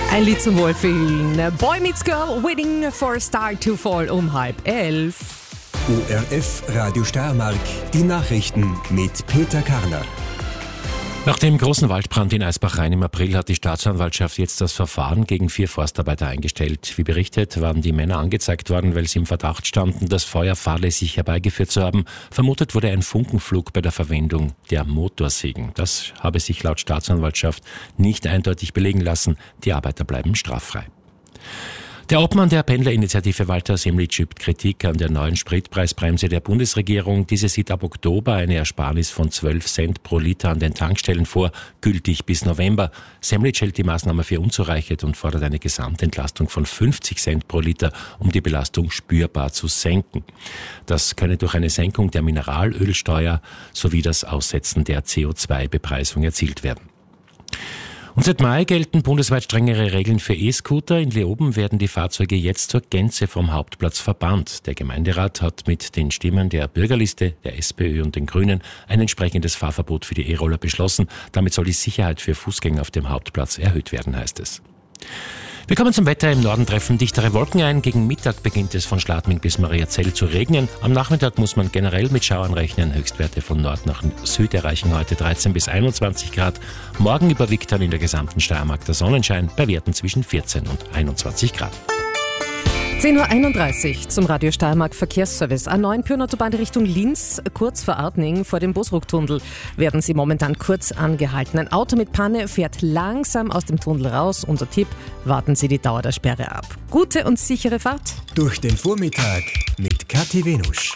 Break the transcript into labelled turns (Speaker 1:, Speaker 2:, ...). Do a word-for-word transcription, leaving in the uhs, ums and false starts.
Speaker 1: Ein Lied zum Wohlfühlen. Boy Meets Girl, Waiting for a Star to Fall um halb elf.
Speaker 2: O R F Radio Steiermark, die Nachrichten mit Peter Karner.
Speaker 3: Nach dem großen Waldbrand in Eisbach-Rhein im April hat die Staatsanwaltschaft jetzt das Verfahren gegen vier Forstarbeiter eingestellt. Wie berichtet, waren die Männer angezeigt worden, weil sie im Verdacht standen, das Feuer fahrlässig herbeigeführt zu haben. Vermutet wurde ein Funkenflug bei der Verwendung der Motorsägen. Das habe sich laut Staatsanwaltschaft nicht eindeutig belegen lassen. Die Arbeiter bleiben straffrei. Der Obmann der Pendlerinitiative Walter Semlitsch übt Kritik an der neuen Spritpreisbremse der Bundesregierung. Diese sieht ab Oktober eine Ersparnis von zwölf Cent pro Liter an den Tankstellen vor, gültig bis November. Semlitsch hält die Maßnahme für unzureichend und fordert eine Gesamtentlastung von fünfzig Cent pro Liter, um die Belastung spürbar zu senken. Das könne durch eine Senkung der Mineralölsteuer sowie das Aussetzen der C O zwei Bepreisung erzielt werden. Und seit Mai gelten bundesweit strengere Regeln für E-Scooter. In Leoben werden die Fahrzeuge jetzt zur Gänze vom Hauptplatz verbannt. Der Gemeinderat hat mit den Stimmen der Bürgerliste, der SPÖ und den Grünen ein entsprechendes Fahrverbot für die E-Roller beschlossen. Damit soll die Sicherheit für Fußgänger auf dem Hauptplatz erhöht werden, heißt es. Wir kommen zum Wetter. Im Norden treffen dichtere Wolken ein. Gegen Mittag beginnt es von Schladming bis Mariazell zu regnen. Am Nachmittag muss man generell mit Schauern rechnen. Höchstwerte von Nord nach Süd erreichen heute dreizehn bis einundzwanzig Grad. Morgen überwiegt dann in der gesamten Steiermark der Sonnenschein bei Werten zwischen vierzehn und einundzwanzig Grad.
Speaker 1: zehn Uhr einunddreißig zum Radio Steiermark Verkehrsservice. A neun Pyrnautobahn Richtung Linz, kurz vor Artning, vor dem Busrucktunnel, werden Sie momentan kurz angehalten. Ein Auto mit Panne fährt langsam aus dem Tunnel raus. Unser Tipp, warten Sie die Dauer der Sperre ab. Gute und sichere Fahrt.
Speaker 2: Durch den Vormittag mit Kathi Venusch.